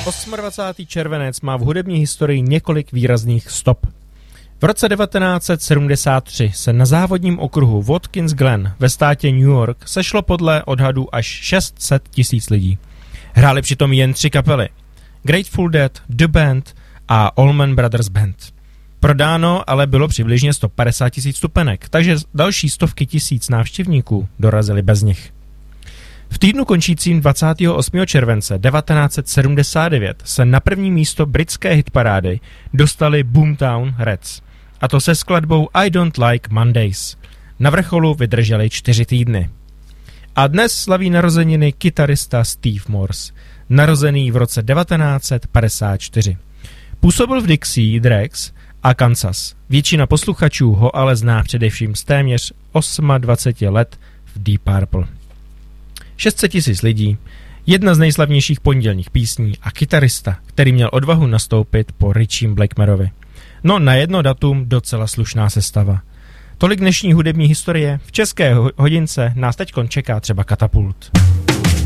28. červenec má v hudební historii několik výrazných stop. V roce 1973 se na závodním okruhu Watkins Glen ve státě New York sešlo podle odhadů až 600 000 lidí. Hráli přitom jen 3 kapely. Grateful Dead, The Band a Allman Brothers Band. Prodáno ale bylo přibližně 150 000 vstupenek, takže další stovky tisíc návštěvníků dorazili bez nich. V týdnu končícím 28. července 1979 se na první místo britské hitparády dostali Boomtown Rats, a to se skladbou I Don't Like Mondays. Na vrcholu vydrželi 4 týdny. A dnes slaví narozeniny kytarista Steve Morse, narozený v roce 1954. Působil v Dixie, Dregs a Kansas. Většina posluchačů ho ale zná především z téměř 28 let v Deep Purple. 600 000 lidí, jedna z nejslavnějších pondělních písní a kytarista, který měl odvahu nastoupit po Richiem Blackmoreovi. No, na jedno datum docela slušná sestava. Tolik dnešní hudební historie. V české hodince nás teďkon čeká třeba Katapult.